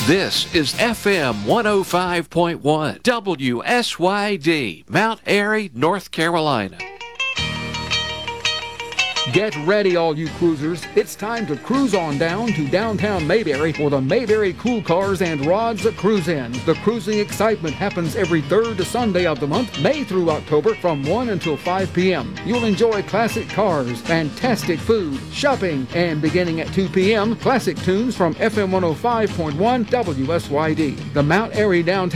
This is FM 105.1 WSYD, Mount Airy, North Carolina. Get ready, all you cruisers. It's time to cruise on down to downtown Mayberry for the Mayberry Cool Cars and Rods Cruise In. The cruising excitement happens every third Sunday of the month, May through October, from 1 until 5 p.m. You'll enjoy classic cars, fantastic food, shopping, and beginning at 2 p.m., classic tunes from FM 105.1 WSYD. The Mount Airy Downtown